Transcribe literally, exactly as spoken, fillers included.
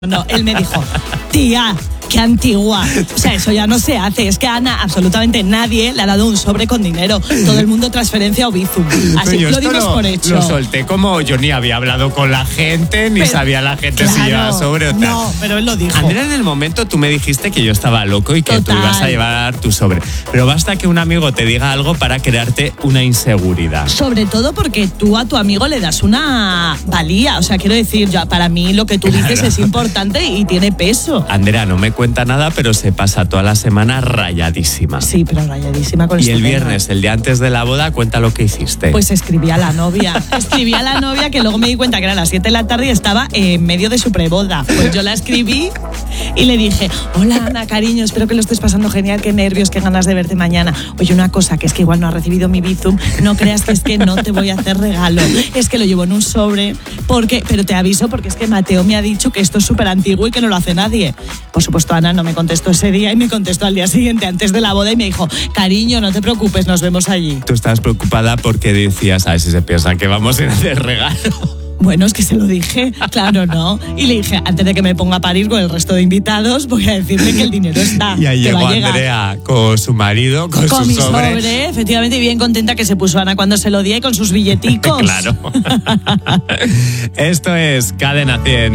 No, él me dijo, tía, qué antigua. O sea, eso ya no se hace. Es que a Ana, absolutamente nadie le ha dado un sobre con dinero. Todo el mundo transferencia o Bizum. Así yo lo dimos lo, por hecho. Lo solté como yo ni había hablado con la gente, ni Pero, sabía la gente claro, si llevaba sobre o tal. No, pero él lo dijo. Andrea, en el momento tú me dijiste que yo estaba loco y que Total. tú ibas a llevar tu sobre. Pero basta que un amigo te diga algo para crearte una inseguridad. Sobre todo porque tú a tu amigo le das una valía. O sea, quiero decir, yo, para mí lo que tú dices Claro. es importante y tiene peso. Andrea no me cuenta nada, pero se pasa toda la semana rayadísima. Sí, pero rayadísima con Y este el tema. viernes, el día antes de la boda, cuenta lo que hiciste. Pues escribí a la novia. Escribí a la novia que luego me di cuenta que era a las siete de la tarde y estaba en medio de su preboda. Pues yo la escribí y le dije, hola Ana, cariño, espero que lo estés pasando genial, qué nervios, qué ganas de verte mañana. Oye, una cosa, que es que igual no has recibido mi Bizum, no creas que es que no te voy a hacer regalo, es que lo llevo en un sobre, porque, pero te aviso porque es que Mateo me ha dicho que esto es súper antiguo y que no lo hace nadie. Por supuesto, Ana no me contestó ese día y me contestó al día siguiente antes de la boda y me dijo, cariño, no te preocupes, nos vemos allí. Tú estás preocupada porque decías, a ver si se piensan que vamos a ir a hacer regalo. Bueno, es que se lo dije, claro, ¿no? Y le dije, antes de que me ponga a parir con el resto de invitados, voy a decirle que el dinero está. Y ahí que llegó va a llegar. Andrea con su marido, con, Con su mi sobre. sobre, efectivamente, y bien contenta que se puso Ana cuando se lo di y con sus billeticos. Claro. Esto es Cadena cien.